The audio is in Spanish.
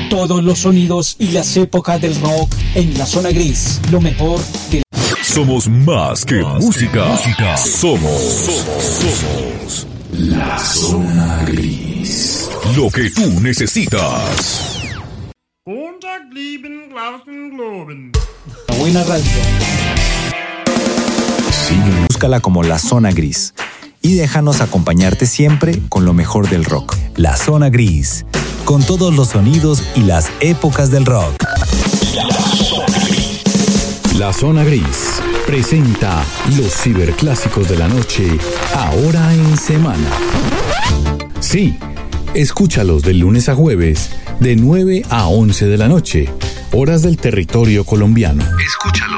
Todos los sonidos y las épocas del rock en la zona gris. Lo mejor de Somos más que música. Somos la zona gris. Lo que tú necesitas. la buena radio. Búscala como La Zona Gris y déjanos acompañarte siempre con lo mejor del rock. La Zona Gris, con todos los sonidos y las épocas del rock. La Zona Gris presenta los ciberclásicos de la noche, ahora en semana. Sí, escúchalos de lunes a jueves, de 9 a 11 de la noche, horas del territorio colombiano. Escúchalos